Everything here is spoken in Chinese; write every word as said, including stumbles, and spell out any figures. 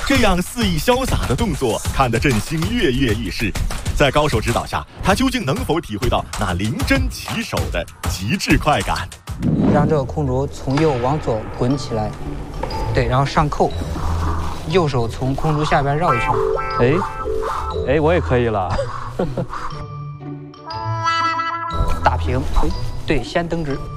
这样肆意潇洒的动作，看得振兴跃跃欲试。在高手指导下，他究竟能否体会到那临阵起手的极致快感？ 让这个空竹从右往左滚起来，对，然后上扣，右手从空竹下边绕一圈。 哎，哎，我也可以了。 打平，对，先蹬直。